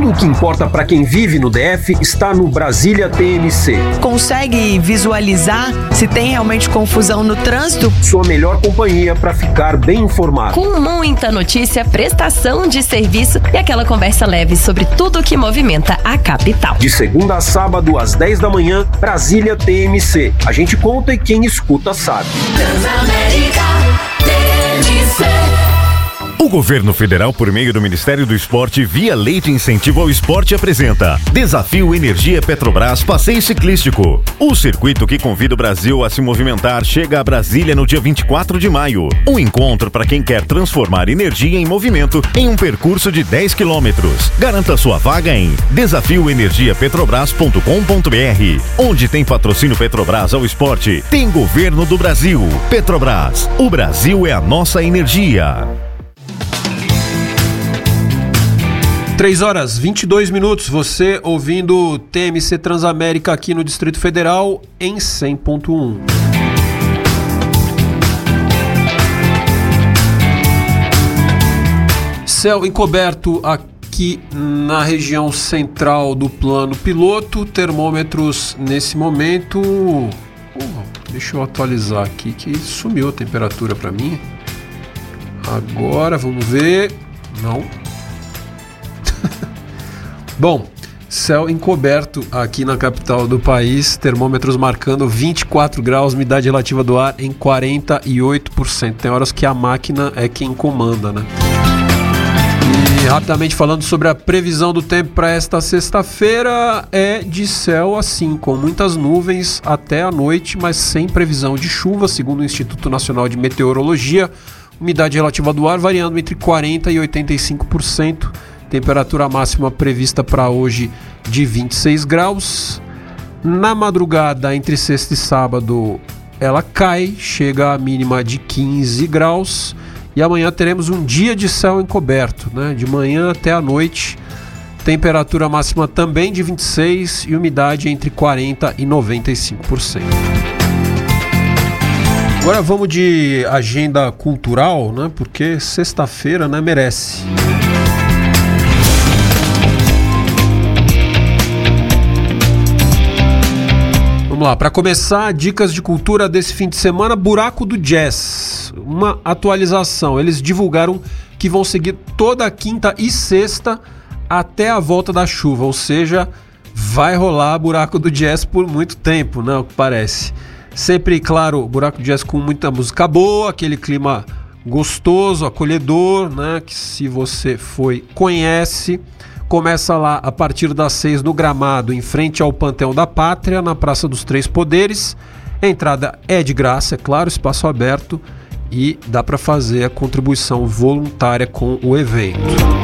Tudo o que importa para quem vive no DF está no Brasília TMC. Consegue visualizar se tem realmente confusão no trânsito? Sua melhor companhia para ficar bem informado. Com muita notícia, prestação de serviço e aquela conversa leve sobre tudo o que movimenta a capital. De segunda a sábado, às 10 da manhã, Brasília TMC. A gente conta e quem escuta sabe. Transamérica TMC. O governo federal, por meio do Ministério do Esporte, via Lei de Incentivo ao Esporte, apresenta Desafio Energia Petrobras Passeio Ciclístico. O circuito que convida o Brasil a se movimentar chega a Brasília no dia 24 de maio. Um encontro para quem quer transformar energia em movimento em um percurso de 10 quilômetros. Garanta sua vaga em desafioenergiapetrobras.com.br. Onde tem patrocínio Petrobras ao esporte, tem governo do Brasil. Petrobras, o Brasil é a nossa energia. 3h22, você ouvindo TMC Transamérica aqui no Distrito Federal em 100.1. Céu encoberto aqui na região central do plano piloto, termômetros nesse momento... deixa eu atualizar aqui que sumiu a temperatura para mim. Agora vamos ver... Não... Bom, céu encoberto aqui na capital do país, termômetros marcando 24 graus, umidade relativa do ar em 48%. Tem horas que a máquina é quem comanda, né? E rapidamente falando sobre a previsão do tempo para esta sexta-feira, é de céu assim, com muitas nuvens até a noite, mas sem previsão de chuva, segundo o Instituto Nacional de Meteorologia. Umidade relativa do ar variando entre 40% e 85%. Temperatura máxima prevista para hoje de 26 graus. Na madrugada, entre sexta e sábado, ela cai, chega à mínima de 15 graus. E amanhã teremos um dia de céu encoberto, né? De manhã até a noite. Temperatura máxima também de 26 e umidade entre 40% e 95%. Agora vamos de agenda cultural, né? Porque sexta-feira, né, merece. Vamos lá, para começar, dicas de cultura desse fim de semana, Buraco do Jazz, uma atualização. Eles divulgaram que vão seguir toda a quinta e sexta até a volta da chuva, ou seja, vai rolar Buraco do Jazz por muito tempo, né, o que parece. Sempre, claro, Buraco do Jazz com muita música boa, aquele clima gostoso, acolhedor, né, que se você foi, conhece. Começa lá a partir das 6 no gramado, em frente ao Panteão da Pátria, na Praça dos Três Poderes. A entrada é de graça, é claro, espaço aberto, e dá para fazer a contribuição voluntária com o evento.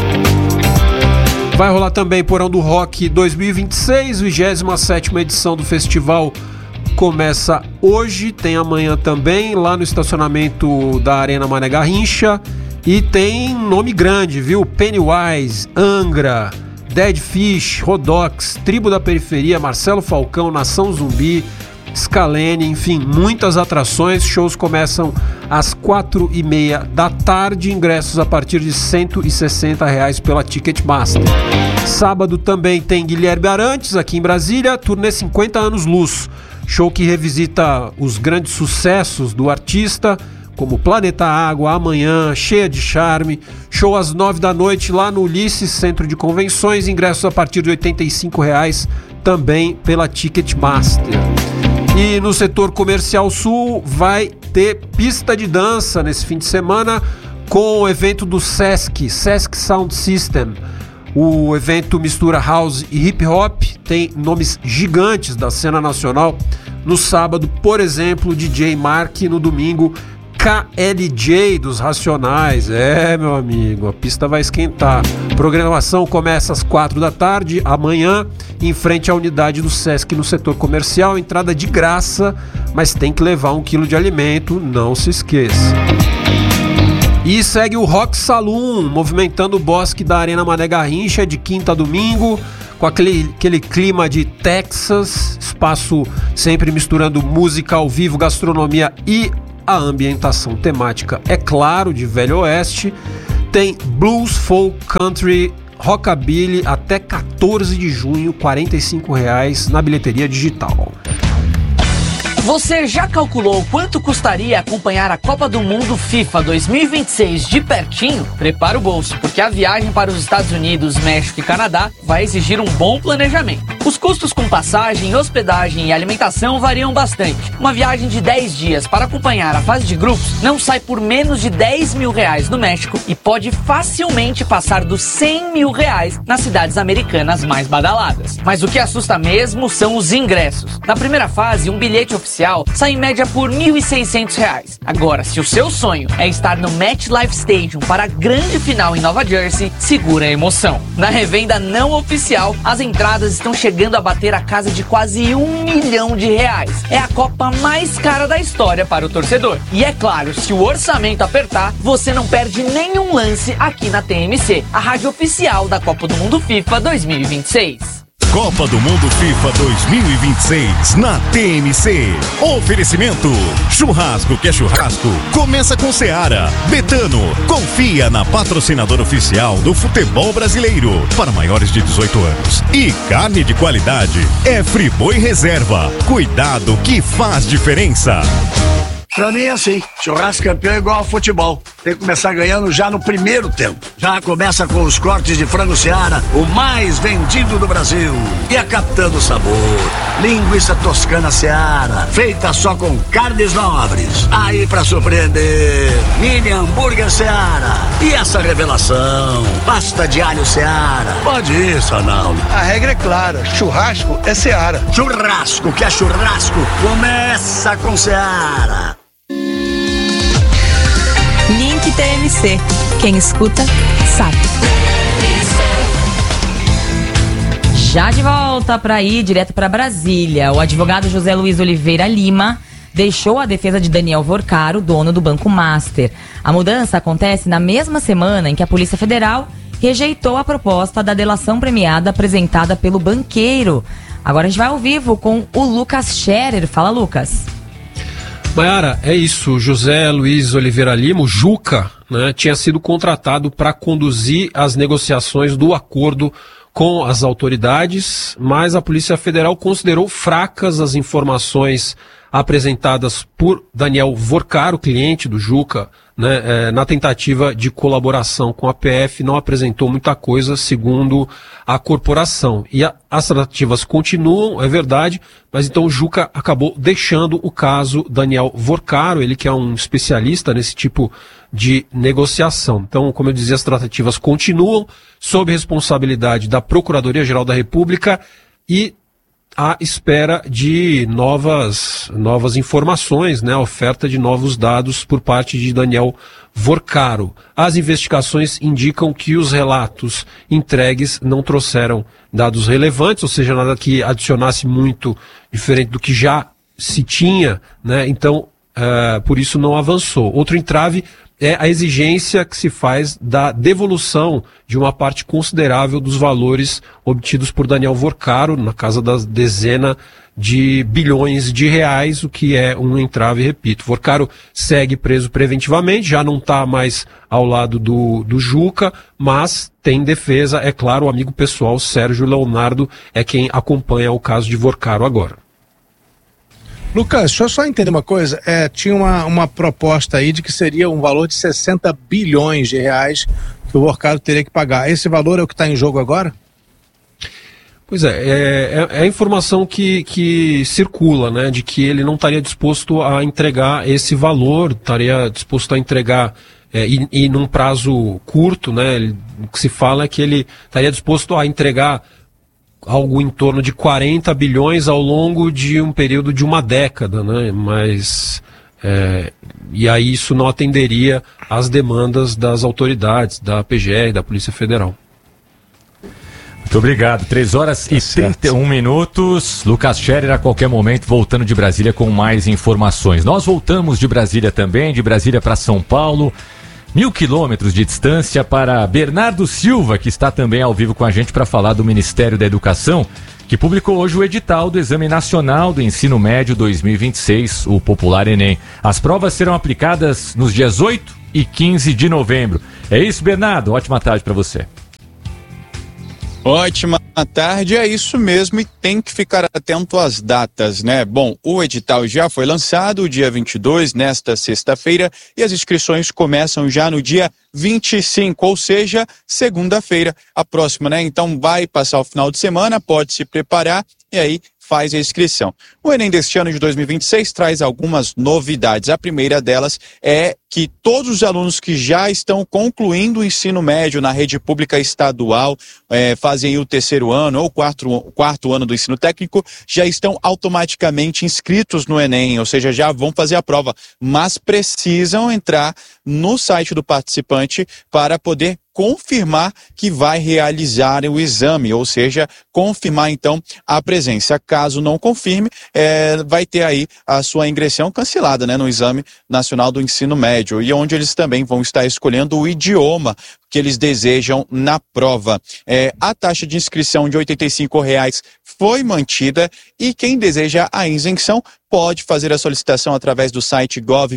Vai rolar também Porão do Rock 2026, 27ª edição do festival começa hoje, tem amanhã também, lá no estacionamento da Arena Mané Garrincha. E tem nome grande, viu? Pennywise, Angra, Dead Fish, Rodox, Tribo da Periferia, Marcelo Falcão, Nação Zumbi, Scalene, enfim, muitas atrações. Shows começam às 4h30 da tarde, ingressos a partir de R$ 160 pela Ticketmaster. Sábado também tem Guilherme Arantes, aqui em Brasília, turnê 50 anos luz, show que revisita os grandes sucessos do artista, como Planeta Água, Amanhã, Cheia de Charme, show às 9 da noite lá no Ulisses Centro de Convenções, ingressos a partir de R$ 85 também pela Ticketmaster. E no setor comercial sul vai ter pista de dança nesse fim de semana com o evento do Sesc Sound System. O evento mistura house e hip hop, tem nomes gigantes da cena nacional. No sábado, por exemplo, DJ Mark, no domingo KLJ dos Racionais. Meu amigo, a pista vai esquentar. Programação começa às 4 da tarde, amanhã, em frente à unidade do Sesc no setor comercial. Entrada de graça, mas tem que levar 1 quilo de alimento, não se esqueça. E segue o Rock Saloon, movimentando o bosque da Arena Mané Garrincha de quinta a domingo, com aquele clima de Texas, espaço sempre misturando música ao vivo, gastronomia e a ambientação temática, é claro, de Velho Oeste. Tem blues, folk, country, Rockabilly até 14 de junho, R$ 45,00 na bilheteria digital. Você já calculou quanto custaria acompanhar a Copa do Mundo FIFA 2026 de pertinho? Prepara o bolso, porque a viagem para os Estados Unidos, México e Canadá vai exigir um bom planejamento. Os custos com passagem, hospedagem e alimentação variam bastante. Uma viagem de 10 dias para acompanhar a fase de grupos não sai por menos de R$10.000 no México e pode facilmente passar dos R$100.000 nas cidades americanas mais badaladas. Mas o que assusta mesmo são os ingressos. Na primeira fase, um bilhete oficial sai em média por R$1.600. Agora, se o seu sonho é estar no MetLife Stadium para a grande final em Nova Jersey, segura a emoção. Na revenda não oficial, as entradas estão chegando a bater a casa de quase R$1 milhão. É a Copa mais cara da história para o torcedor. E é claro, se o orçamento apertar, você não perde nenhum lance aqui na TMC, a rádio oficial da Copa do Mundo FIFA 2026. Copa do Mundo FIFA 2026 na TMC. Oferecimento: churrasco que é churrasco, começa com Seara. Betano, confia na patrocinadora oficial do futebol brasileiro para maiores de 18 anos. E carne de qualidade é Friboi Reserva. Cuidado que faz diferença. Pra mim é assim, churrasco campeão é igual ao futebol. Tem que começar ganhando já no primeiro tempo. Já começa com os cortes de frango Seara, o mais vendido do Brasil. E a captando sabor. Linguiça toscana Seara, feita só com carnes nobres. Aí pra surpreender, mini hambúrguer Seara. E essa revelação, pasta de alho Seara. Pode ir, Sanaldo. A regra é clara, churrasco é Seara. Churrasco que é churrasco, começa com Seara. Link TMC. Quem escuta, sabe. Já de volta para ir direto para Brasília, o advogado José Luiz Oliveira Lima deixou a defesa de Daniel Vorcaro, dono do Banco Master. A mudança acontece na mesma semana em que a Polícia Federal rejeitou a proposta da delação premiada apresentada pelo banqueiro. Agora a gente vai ao vivo com o Lucas Scherer. Fala, Lucas. Mayara, é isso, José Luiz Oliveira Lima, o Juca, né, tinha sido contratado para conduzir as negociações do acordo com as autoridades, mas a Polícia Federal considerou fracas as informações apresentadas por Daniel Vorcaro, cliente do Juca, né, na tentativa de colaboração com a PF, não apresentou muita coisa, segundo a corporação. E as tratativas continuam, é verdade, mas então o Juca acabou deixando o caso Daniel Vorcaro, ele que é um especialista nesse tipo de negociação. Então, como eu dizia, as tratativas continuam sob responsabilidade da Procuradoria-Geral da República e à espera de novas informações, né, a oferta de novos dados por parte de Daniel Vorcaro. As investigações indicam que os relatos entregues não trouxeram dados relevantes, ou seja, nada que adicionasse muito diferente do que já se tinha, né, então, por isso não avançou. Outro entrave é a exigência que se faz da devolução de uma parte considerável dos valores obtidos por Daniel Vorcaro, na casa das dezenas de bilhões de reais, o que é um entrave, repito. Vorcaro segue preso preventivamente, já não está mais ao lado do Juca, mas tem defesa, é claro, o amigo pessoal Sérgio Leonardo é quem acompanha o caso de Vorcaro agora. Lucas, deixa eu só entender uma coisa, tinha uma proposta aí de que seria um valor de 60 bilhões de reais que o Vorcaro teria que pagar. Esse valor é o que está em jogo agora? Pois é a informação que circula, né, de que ele não estaria disposto a entregar esse valor, estaria disposto a entregar e num prazo curto, né, o que se fala é que ele estaria disposto a entregar algo em torno de 40 bilhões ao longo de um período de uma década, né? Mas e aí isso não atenderia às demandas das autoridades, da PGR, da Polícia Federal. Muito obrigado. 3h31. Lucas Scherer a qualquer momento voltando de Brasília com mais informações. Nós voltamos de Brasília também, de Brasília para São Paulo. 1.000 quilômetros de distância para Bernardo Silva, que está também ao vivo com a gente para falar do Ministério da Educação, que publicou hoje o edital do Exame Nacional do Ensino Médio 2026, o popular Enem. As provas serão aplicadas nos dias 8 e 15 de novembro. É isso, Bernardo? Ótima tarde para você. Ótima tarde, é isso mesmo, e tem que ficar atento às datas, né? Bom, o edital já foi lançado dia 22, nesta sexta-feira, e as inscrições começam já no dia 25, ou seja, segunda-feira, a próxima, né? Então vai passar o final de semana, pode se preparar e aí faz a inscrição. O Enem deste ano de 2026 traz algumas novidades. A primeira delas é que todos os alunos que já estão concluindo o ensino médio na rede pública estadual, fazem o terceiro ano ou quarto ano do ensino técnico, já estão automaticamente inscritos no Enem, ou seja, já vão fazer a prova, mas precisam entrar no site do participante para poder confirmar que vai realizar o exame, ou seja, confirmar então a presença. Caso não confirme, vai ter aí a sua ingressão cancelada, né, no Exame Nacional do Ensino Médio, e onde eles também vão estar escolhendo o idioma que eles desejam na prova. A taxa de inscrição de R$ 85,00 foi mantida, e quem deseja a isenção pode fazer a solicitação através do site gov.br,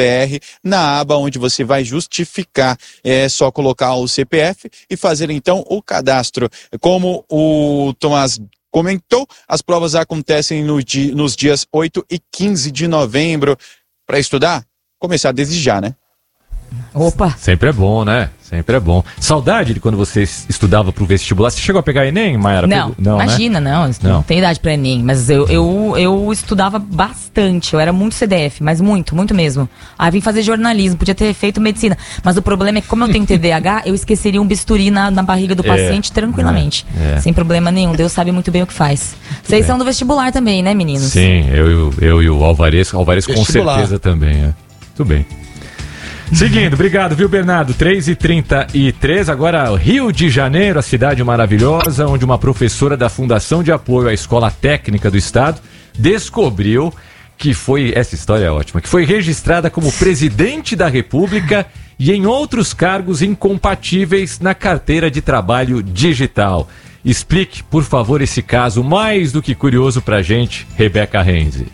na aba onde você vai justificar. É só colocar o CPF e fazer então o cadastro. Como o Tomás comentou, as provas acontecem nos dias 8 e 15 de novembro. Para estudar, começar desde já, né? Opa! Sempre é bom, né? Sempre é bom. Saudade de quando você estudava pro vestibular. Você chegou a pegar Enem, Mayara? Não, imagina, né? não tem idade pra Enem. Mas eu estudava bastante. Eu era muito CDF, mas muito mesmo. Aí vim fazer jornalismo, podia ter feito medicina. Mas o problema é que, como eu tenho TDAH, eu esqueceria um bisturi na barriga do paciente tranquilamente. Sem problema nenhum. Deus sabe muito bem o que faz. Vocês são do vestibular também, né, meninos? Sim, eu e o Alvarez. Alvarez com certeza também. Tudo bem. Seguindo, obrigado, viu, Bernardo? 3h33, agora Rio de Janeiro, a cidade maravilhosa, onde uma professora da Fundação de Apoio à Escola Técnica do Estado descobriu que essa história é ótima, que foi registrada como presidente da República e em outros cargos incompatíveis na carteira de trabalho digital. Explique, por favor, esse caso mais do que curioso pra gente, Rebeca Renzi.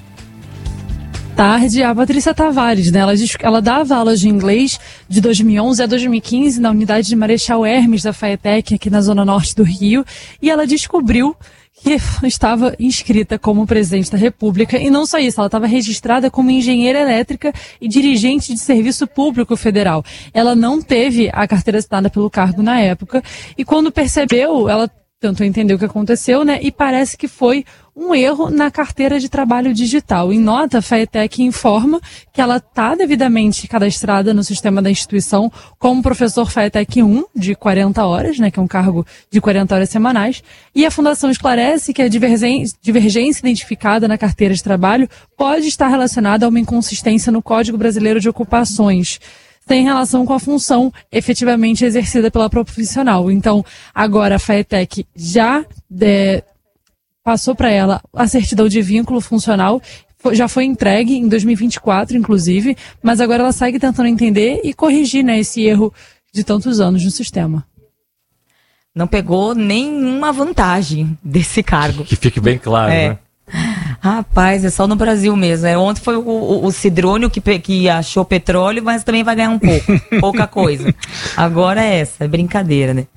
Tarde, a Patrícia Tavares, né? Ela dava aulas de inglês de 2011 a 2015 na unidade de Marechal Hermes da FAETEC, aqui na zona norte do Rio, e ela descobriu que estava inscrita como presidente da República, e não só isso, ela estava registrada como engenheira elétrica e dirigente de serviço público federal. Ela não teve a carteira assinada pelo cargo na época, e quando percebeu, ela tentou entender o que aconteceu, né? E parece que foi um erro na carteira de trabalho digital. Em nota, a FAETEC informa que ela está devidamente cadastrada no sistema da instituição como professor FAETEC 1, de 40 horas, né, que é um cargo de 40 horas semanais, e a Fundação esclarece que a divergência identificada na carteira de trabalho pode estar relacionada a uma inconsistência no Código Brasileiro de Ocupações, tem relação com a função efetivamente exercida pela profissional. Então, agora a FAETEC já passou para ela a certidão de vínculo funcional, já foi entregue em 2024, inclusive, mas agora ela segue tentando entender e corrigir, né, esse erro de tantos anos no sistema. Não pegou nenhuma vantagem desse cargo. Que fique bem claro, né? Rapaz, é só no Brasil mesmo. Ontem foi o Cidrônio que achou petróleo, mas também vai ganhar um pouco. Pouca coisa. Agora é brincadeira, né?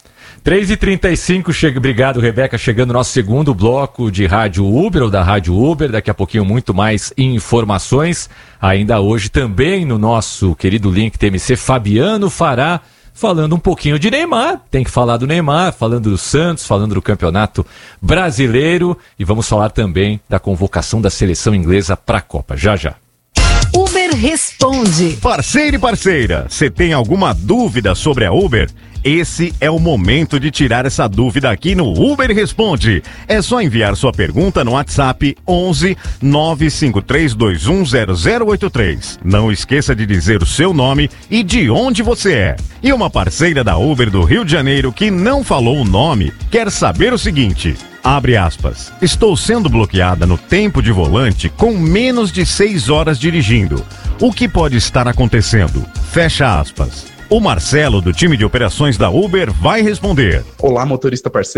3h35, obrigado, Rebeca, chegando no nosso segundo bloco de Rádio Uber, ou da Rádio Uber, daqui a pouquinho muito mais informações, ainda hoje também no nosso querido Link TMC, Fabiano Fará, falando um pouquinho de Neymar, tem que falar do Neymar, falando do Santos, falando do Campeonato Brasileiro, e vamos falar também da convocação da seleção inglesa para a Copa, já. Uber Responde. Parceiro e parceira, você tem alguma dúvida sobre a Uber? Esse é o momento de tirar essa dúvida aqui no Uber Responde. É só enviar sua pergunta no WhatsApp 11 953210083. Não esqueça de dizer o seu nome e de onde você é. E uma parceira da Uber do Rio de Janeiro que não falou o nome quer saber o seguinte: abre aspas, estou sendo bloqueada no tempo de volante com menos de 6 horas dirigindo. O que pode estar acontecendo? Fecha aspas. O Marcelo, do time de operações da Uber, vai responder. Olá, motorista parceira.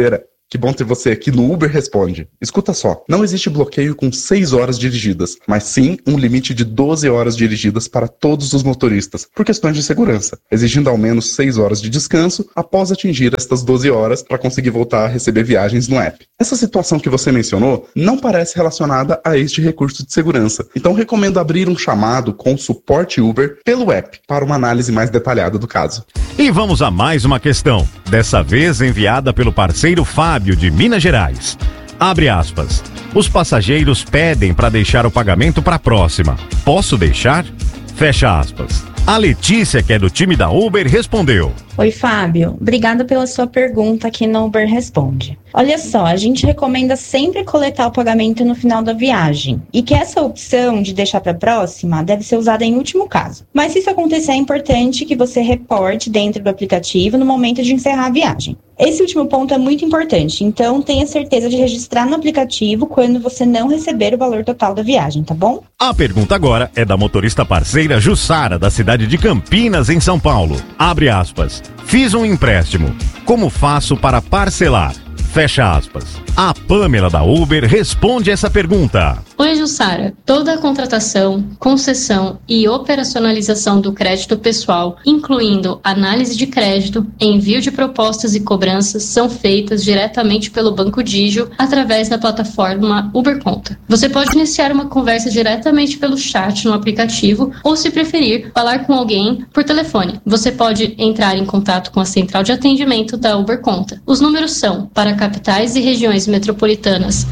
que bom ter você aqui no Uber Responde. Escuta só, não existe bloqueio com 6 horas dirigidas, mas sim um limite de 12 horas dirigidas para todos os motoristas, por questões de segurança, exigindo ao menos 6 horas de descanso após atingir estas 12 horas para conseguir voltar a receber viagens no app. Essa situação que você mencionou não parece relacionada a este recurso de segurança, então recomendo abrir um chamado com o suporte Uber pelo app para uma análise mais detalhada do caso. E vamos a mais uma questão, dessa vez enviada pelo parceiro Fábio de Minas Gerais. Abre aspas. Os passageiros pedem para deixar o pagamento para a próxima. Posso deixar? Fecha aspas. A Letícia, que é do time da Uber, respondeu. Oi, Fábio. Obrigada pela sua pergunta aqui no Uber Responde. Olha só, a gente recomenda sempre coletar o pagamento no final da viagem e que essa opção de deixar para a próxima deve ser usada em último caso. Mas se isso acontecer, é importante que você reporte dentro do aplicativo no momento de encerrar a viagem. Esse último ponto é muito importante, então tenha certeza de registrar no aplicativo quando você não receber o valor total da viagem, tá bom? A pergunta agora é da motorista parceira Jussara, da cidade de Campinas, em São Paulo. Abre aspas. Fiz um empréstimo. Como faço para parcelar? Fecha aspas. A Pamela da Uber responde essa pergunta. Oi, Jussara. Toda a contratação, concessão e operacionalização do crédito pessoal, incluindo análise de crédito, envio de propostas e cobranças, são feitas diretamente pelo Banco Digio através da plataforma Uber Conta. Você pode iniciar uma conversa diretamente pelo chat no aplicativo ou, se preferir, falar com alguém por telefone. Você pode entrar em contato com a central de atendimento da Uber Conta. Os números são, para capitais e regiões metropolitanas,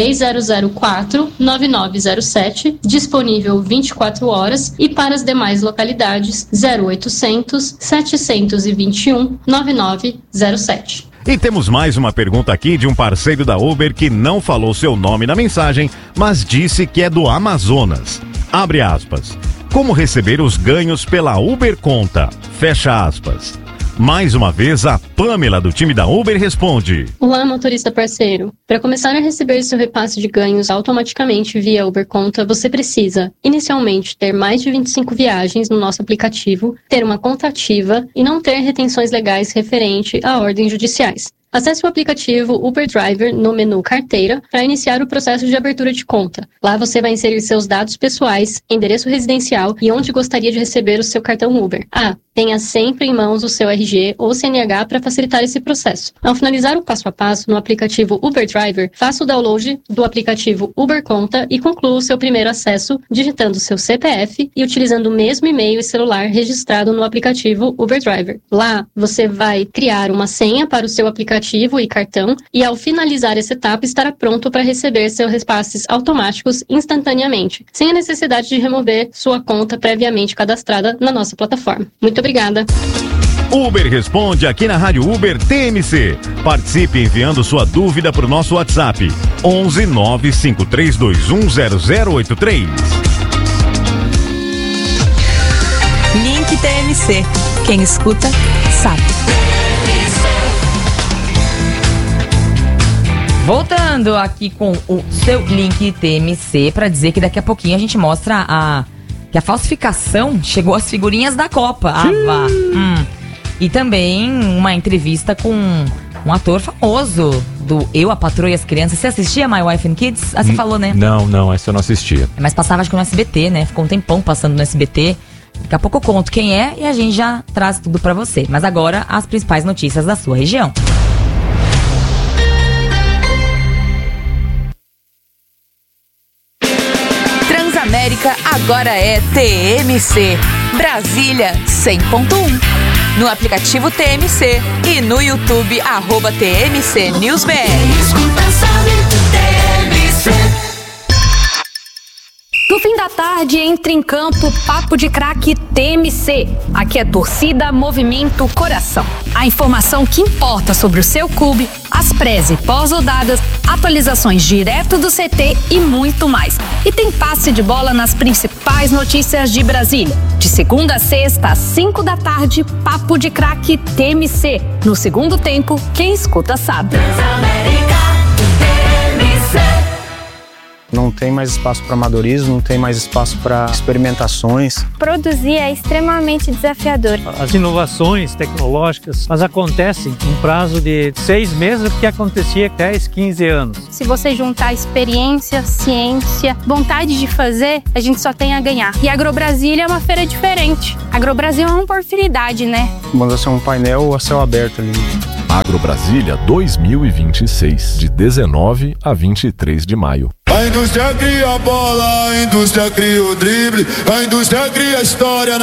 3004-9907, disponível 24 horas, e para as demais localidades, 0800-721-9907. E temos mais uma pergunta aqui de um parceiro da Uber que não falou seu nome na mensagem, mas disse que é do Amazonas. Abre aspas. Como receber os ganhos pela Uber Conta? Fecha aspas. Mais uma vez, a Pamela, do time da Uber, responde. Olá, motorista parceiro. Para começar a receber seu repasse de ganhos automaticamente via Uber Conta, você precisa, inicialmente, ter mais de 25 viagens no nosso aplicativo, ter uma conta ativa e não ter retenções legais referente a ordens judiciais. Acesse o aplicativo Uber Driver no menu Carteira para iniciar o processo de abertura de conta. Lá você vai inserir seus dados pessoais, endereço residencial e onde gostaria de receber o seu cartão Uber. Tenha sempre em mãos o seu RG ou CNH para facilitar esse processo. Ao finalizar o passo a passo no aplicativo Uber Driver, faça o download do aplicativo Uber Conta e conclua o seu primeiro acesso digitando seu CPF e utilizando o mesmo e-mail e celular registrado no aplicativo Uber Driver. Lá, você vai criar uma senha para o seu aplicativo e cartão e, ao finalizar essa etapa, estará pronto para receber seus repasses automáticos instantaneamente, sem a necessidade de remover sua conta previamente cadastrada na nossa plataforma. Muito obrigada. Uber Responde aqui na Rádio Uber TMC. Participe enviando sua dúvida para o nosso WhatsApp 11 95321 0083. Link TMC. Quem escuta, sabe. Voltando aqui com o seu link TMC para dizer que daqui a pouquinho a gente mostra que a falsificação chegou às figurinhas da Copa. E também uma entrevista com um ator famoso do Eu, a Patroa e as Crianças. Você assistia My Wife and Kids? Você falou, né? Não, essa eu não assistia. Mas passava acho que no SBT, né? Ficou um tempão passando no SBT. Daqui a pouco eu conto quem é e a gente já traz tudo pra você. Mas agora as principais notícias da sua região. Transamérica agora é TMC. Brasília 100.1. No aplicativo TMC e no YouTube @TMC News BR. No fim da tarde, entra em campo Papo de Craque TMC. Aqui é torcida, movimento, coração. A informação que importa sobre o seu clube, as pré e pós-rodadas, atualizações direto do CT e muito mais. E tem passe de bola nas principais notícias de Brasília. De segunda a sexta, às 5 da tarde, Papo de Craque TMC. No segundo tempo, quem escuta sabe. Não tem mais espaço para amadorismo, não tem mais espaço para experimentações. Produzir é extremamente desafiador. As inovações tecnológicas, elas acontecem em prazo de 6 meses, o que acontecia 10, 15 anos. Se você juntar experiência, ciência, vontade de fazer, a gente só tem a ganhar. E a AgroBrasília é uma feira diferente. A AgroBrasil é uma oportunidade, né? Manda ser um painel a céu aberto ali. AgroBrasília 2026, de 19 a 23 de maio. A indústria cria a bola, a indústria cria o drible, a indústria cria a história.